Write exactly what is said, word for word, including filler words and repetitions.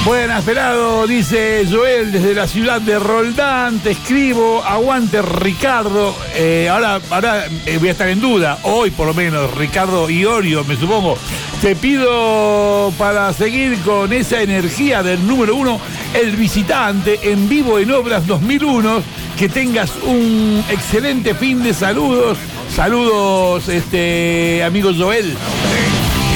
Buenas, pelado, dice Joel desde la ciudad de Roldán. Te escribo, aguante Ricardo. Eh, ahora ahora eh, voy a estar en duda, hoy por lo menos, Ricardo Iorio, me supongo. Te pido para seguir con esa energía del número uno, El Visitante, en vivo en Obras dos mil uno. Que tengas un excelente fin de saludos. Saludos, este amigo Joel.